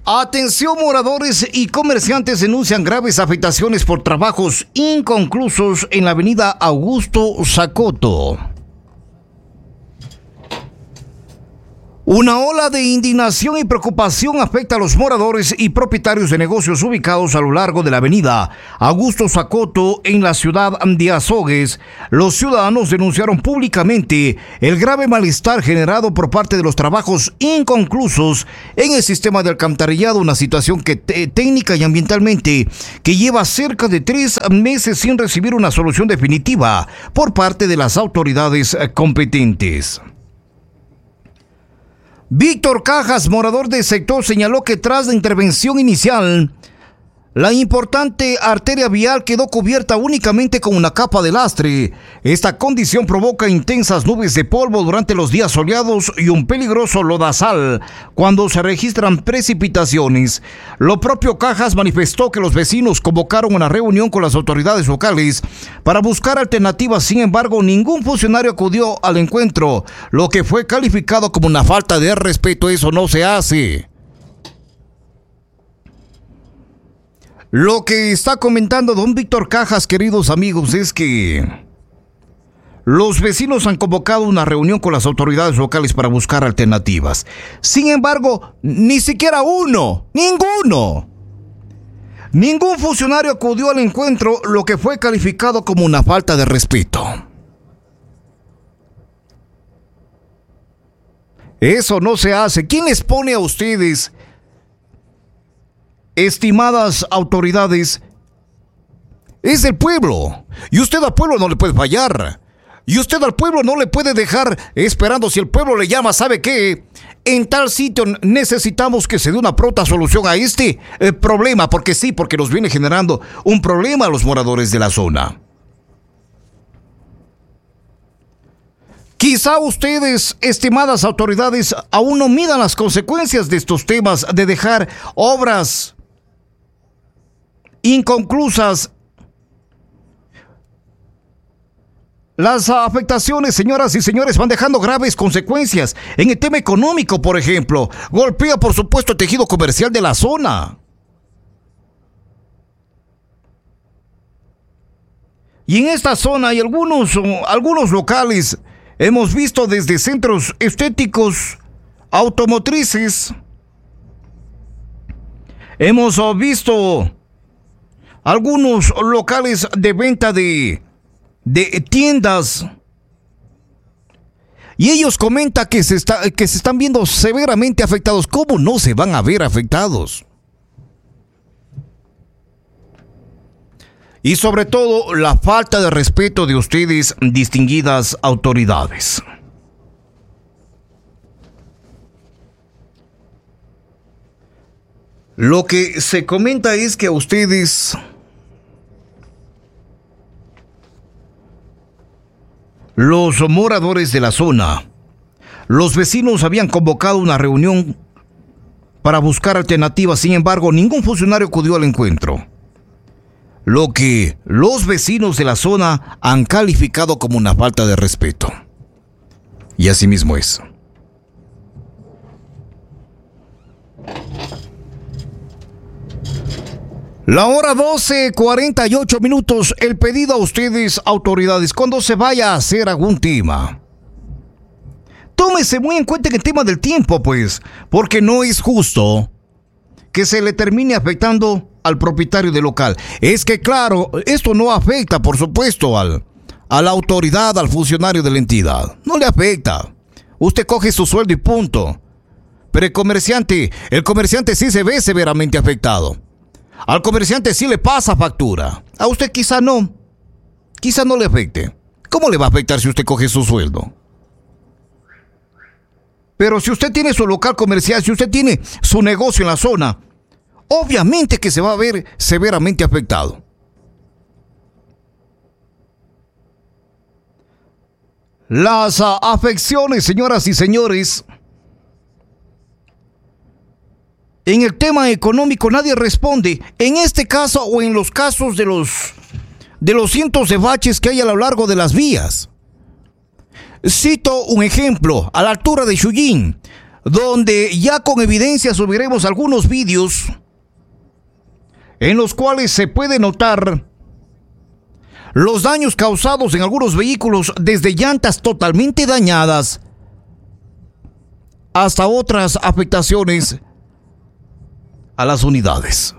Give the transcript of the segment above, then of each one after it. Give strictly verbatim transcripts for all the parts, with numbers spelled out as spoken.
Atención, moradores y comerciantes denuncian graves afectaciones por trabajos inconclusos en la avenida Augusto Zacoto. Una ola de indignación y preocupación afecta a los moradores y propietarios de negocios ubicados a lo largo de la avenida Augusto Zacoto en la ciudad de Azogues. Los ciudadanos denunciaron públicamente el grave malestar generado por parte de los trabajos inconclusos en el sistema de alcantarillado, una situación que te- técnica y ambientalmente que lleva cerca de tres meses sin recibir una solución definitiva por parte de las autoridades competentes. Víctor Cajas, morador del sector, señaló que tras la intervención inicial, la importante arteria vial quedó cubierta únicamente con una capa de lastre. Esta condición provoca intensas nubes de polvo durante los días soleados y un peligroso lodazal cuando se registran precipitaciones. Lo propio Cajas manifestó que los vecinos convocaron una reunión con las autoridades locales para buscar alternativas. Sin embargo, ningún funcionario acudió al encuentro, lo que fue calificado como una falta de respeto. Eso no se hace. Lo que está comentando don Víctor Cajas, queridos amigos, es que los vecinos han convocado una reunión con las autoridades locales para buscar alternativas. Sin embargo, ni siquiera uno, ninguno, ningún funcionario acudió al encuentro, lo que fue calificado como una falta de respeto. Eso no se hace. ¿Quién les pone a ustedes, estimadas autoridades? Es el pueblo. Y usted al pueblo no le puede fallar. Y usted al pueblo no le puede dejar esperando. Si el pueblo le llama, ¿sabe qué? En tal sitio necesitamos que se dé una pronta solución a este eh, problema. Porque sí, porque nos viene generando un problema a los moradores de la zona. Quizá ustedes, estimadas autoridades, aún no midan las consecuencias de estos temas de dejar obras inconclusas. Las afectaciones, señoras y señores, van dejando graves consecuencias. En el tema económico, por ejemplo, golpea, por supuesto, el tejido comercial de la zona. Y en esta zona hay algunos, algunos locales, hemos visto desde centros estéticos, automotrices, hemos visto algunos locales de venta de, de tiendas. Y ellos comentan que se, está, que se están viendo severamente afectados. ¿Cómo no se van a ver afectados? Y sobre todo, la falta de respeto de ustedes, distinguidas autoridades. Lo que se comenta es que a ustedes, los moradores de la zona, los vecinos habían convocado una reunión para buscar alternativas. Sin embargo, ningún funcionario acudió al encuentro, lo que los vecinos de la zona han calificado como una falta de respeto. Y así mismo es. La hora doce, cuarenta y ocho minutos. El pedido a ustedes, autoridades, cuando se vaya a hacer algún tema, tómese muy en cuenta en el tema del tiempo, pues, porque no es justo que se le termine afectando al propietario del local. Es que, claro, esto no afecta, por supuesto, al, a la autoridad, al funcionario de la entidad. No le afecta. Usted coge su sueldo y punto. Pero el comerciante, el comerciante sí se ve severamente afectado. Al comerciante sí le pasa factura. A usted quizá no. Quizá no le afecte. ¿Cómo le va a afectar si usted coge su sueldo? Pero si usted tiene su local comercial, si usted tiene su negocio en la zona, obviamente que se va a ver severamente afectado. Las uh, afecciones, señoras y señores, en el tema económico nadie responde. En este caso o en los casos de los, de los cientos de baches que hay a lo largo de las vías. Cito un ejemplo, a la altura de Chuyín. donde ya con evidencia subiremos algunos vídeos en los cuales se puede notar los daños causados en algunos vehículos, desde llantas totalmente dañadas hasta otras afectaciones a las unidades.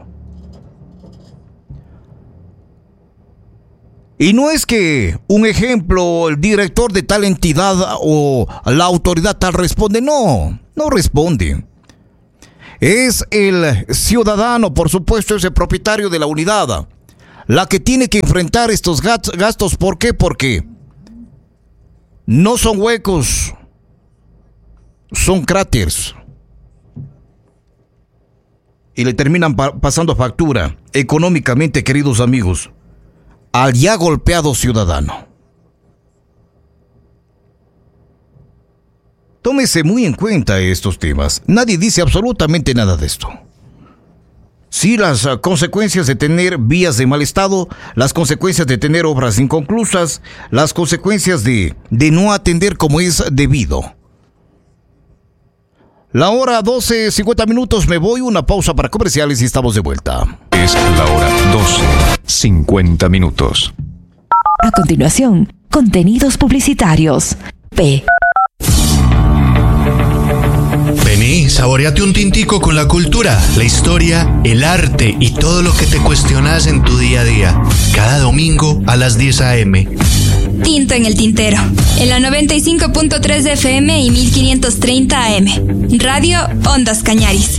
Y no es que un ejemplo, el director de tal entidad o la autoridad tal responde, no, no responde. Es el ciudadano, por supuesto, es el propietario de la unidad, la que tiene que enfrentar estos gastos. ¿Por qué? Porque no son huecos, son cráteres. Y le terminan pa- pasando factura económicamente, queridos amigos, al ya golpeado ciudadano. Tómese muy en cuenta estos temas. Nadie dice absolutamente nada de esto. Sí, las uh, consecuencias de tener vías de mal estado, las consecuencias de tener obras inconclusas, las consecuencias de, de no atender como es debido. La hora doce, cincuenta minutos, me voy, una pausa para comerciales y estamos de vuelta. Es la hora doce, cincuenta minutos. A continuación, contenidos publicitarios. P. Vení, saboreate un tintico con la cultura, la historia, el arte y todo lo que te cuestionas en tu día a día. Cada domingo a las diez a eme. Tinto en el tintero, en la noventa y cinco punto tres de F M y mil quinientos treinta A M. Radio Ondas Cañaris.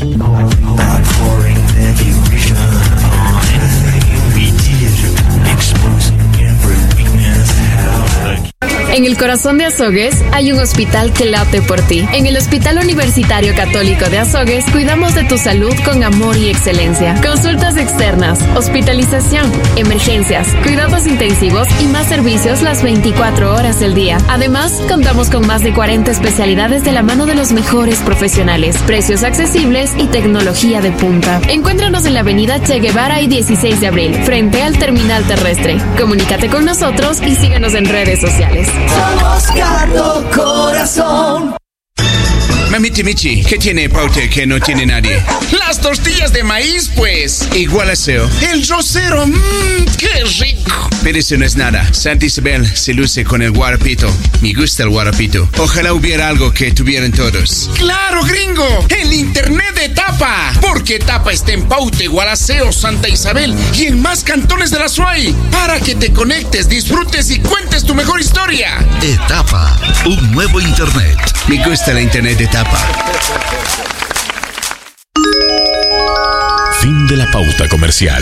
En el corazón de Azogues hay un hospital que late por ti. En el Hospital Universitario Católico de Azogues cuidamos de tu salud con amor y excelencia. Consultas externas, hospitalización, emergencias, cuidados intensivos y más servicios las veinticuatro horas del día. Además, contamos con más de cuarenta especialidades de la mano de los mejores profesionales, precios accesibles y tecnología de punta. Encuéntranos en la avenida Che Guevara y dieciséis de abril, frente al terminal terrestre. Comunícate con nosotros y síguenos en redes sociales. Somos Cardo Corazón. Mamiti Michi, ¿qué tiene Paute que no tiene nadie? Las tortillas de maíz, pues. Igual aseo. El rosero, mmm, qué rico. Pero eso no es nada. Santa Isabel se luce con el guarapito. Me gusta el guarapito. Ojalá hubiera algo que tuvieran todos. ¡Claro, gringo! El internet de Tapa. Porque Tapa está en Paute, Gualaceo, Santa Isabel y en más cantones de la S U A I. Para que te conectes, disfrutes y cuentes tu mejor historia. Etapa, un nuevo internet. Me gusta la internet de Tapa. Fin de la pauta comercial.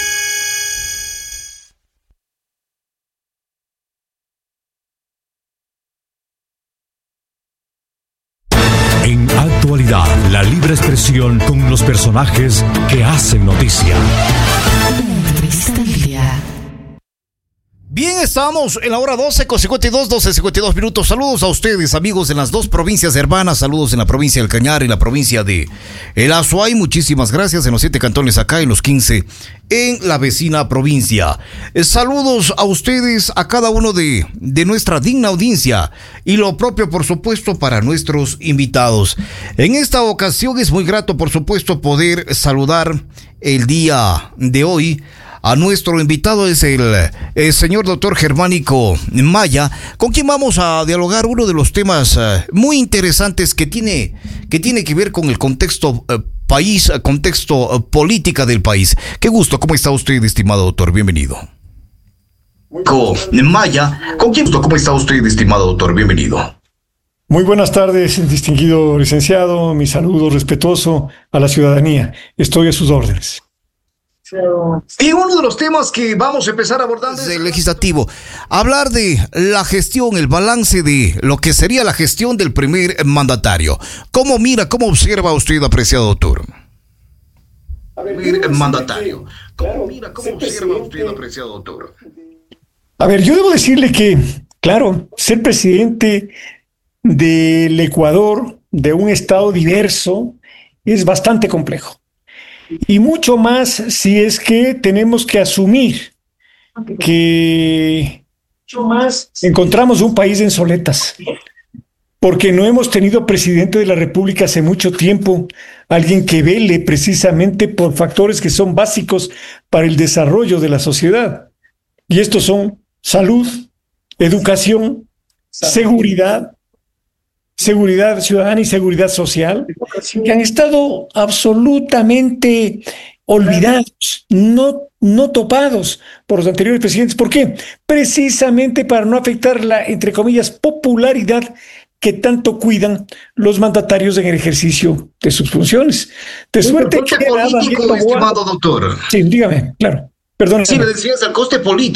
En actualidad, la libre expresión con los personajes que hacen noticia. Entrevista al día. Bien, estamos en la hora doce con cincuenta y dos, doce, cincuenta y dos minutos. Saludos a ustedes, amigos en las dos provincias hermanas. Saludos en la provincia del Cañar y la provincia de El Azuay. Muchísimas gracias en los siete cantones acá, en los quince en la vecina provincia. Eh, saludos a ustedes, a cada uno de, de nuestra digna audiencia. Y lo propio, por supuesto, para nuestros invitados. En esta ocasión es muy grato, por supuesto, poder saludar el día de hoy a nuestro invitado. Es el, el señor doctor Germánico Maya, con quien vamos a dialogar uno de los temas uh, muy interesantes que tiene, que tiene que ver con el contexto uh, país, uh, contexto uh, política del país. Qué gusto, ¿cómo está usted, estimado doctor? Bienvenido. Maya, ¿con quién gusto? ¿Cómo está usted, estimado doctor? Bienvenido. Muy buenas tardes, distinguido licenciado. Mi saludo respetuoso a la ciudadanía. Estoy a sus órdenes. Y uno de los temas que vamos a empezar a abordar es el legislativo. Hablar de la gestión, el balance de lo que sería la gestión del primer mandatario. ¿Cómo mira, cómo observa usted, apreciado doctor? Primer mandatario. ¿Cómo mira, cómo observa usted, apreciado doctor? A ver, yo debo decirle que, claro, ser presidente del Ecuador, de un estado diverso, es bastante complejo. Y mucho más si es que tenemos que asumir que encontramos un país en soletas. porque no hemos tenido presidente de la República hace mucho tiempo, alguien que vele precisamente por factores que son básicos para el desarrollo de la sociedad. Y estos son salud, educación, seguridad, seguridad ciudadana y seguridad social, que han estado absolutamente olvidados, no, no topados por los anteriores presidentes. ¿Por qué? Precisamente para no afectar la, entre comillas, popularidad que tanto cuidan los mandatarios en el ejercicio de sus funciones. De suerte que político, estimado doctor. Sí, dígame, claro. Perdón. Sí, me decías el coste político.